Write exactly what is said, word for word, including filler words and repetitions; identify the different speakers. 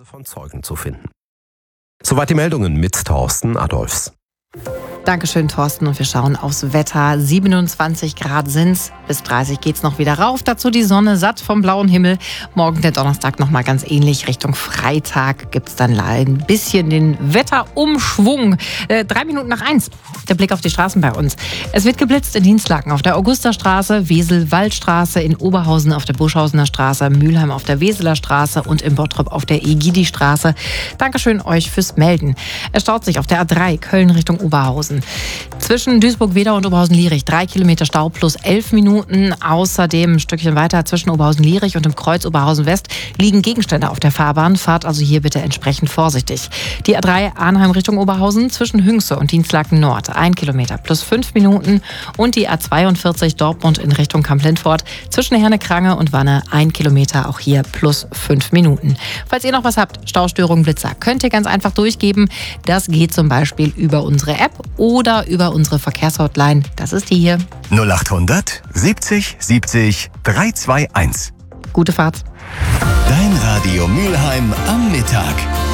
Speaker 1: von Zeugen zu finden. Soweit die Meldungen mit Thorsten Adolfs.
Speaker 2: Dankeschön, Thorsten. Und wir schauen aufs Wetter. siebenundzwanzig Grad sind's. Bis dreißig geht's noch wieder rauf. Dazu die Sonne satt vom blauen Himmel. Morgen der Donnerstag nochmal ganz ähnlich. Richtung Freitag gibt's dann ein bisschen den Wetterumschwung. Äh, drei Minuten nach eins. Der Blick auf die Straßen bei uns. Es wird geblitzt in Dienstlaken auf der Augusterstraße, Wesel-Waldstraße, in Oberhausen auf der Buschhausener Straße, Mülheim auf der Weseler Straße und in Bottrop auf der Egidi-Straße. Dankeschön euch fürs Melden. Es staut sich auf der A drei Köln Richtung Oberhausen. Zwischen Duisburg-Wedau und Oberhausen-Lierich drei Kilometer Stau plus elf Minuten. Außerdem ein Stückchen weiter zwischen Oberhausen-Lierich und dem Kreuz Oberhausen-West liegen Gegenstände auf der Fahrbahn. Fahrt also hier bitte entsprechend vorsichtig. Die A drei Arnheim Richtung Oberhausen zwischen Hünxe und Dienstlaken Nord ein Kilometer plus fünf Minuten. Und die A zweiundvierzig Dortmund in Richtung Kamp-Lintfort zwischen Herne-Krange und Wanne ein Kilometer, auch hier plus fünf Minuten. Falls ihr noch was habt, Staustörungen, Blitzer, könnt ihr ganz einfach durchgeben. Das geht zum Beispiel über unsere App oder über unsere Verkehrshotline. Das ist die hier.
Speaker 3: null achthundert siebzig siebzig dreihundertzweiundundzwanzig.
Speaker 2: Gute Fahrt.
Speaker 3: Dein Radio Mülheim am Mittag.